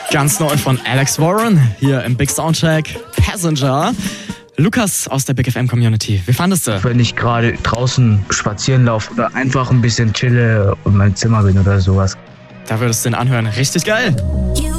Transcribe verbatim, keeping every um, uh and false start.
Ganz neu von Alex Warren, hier im Big Soundcheck, Passenger. Lukas aus der Big F M Community, wie fandest du? Wenn ich gerade draußen spazieren laufe oder einfach ein bisschen chille und in meinem Zimmer bin oder sowas. Da würdest du den anhören, richtig geil.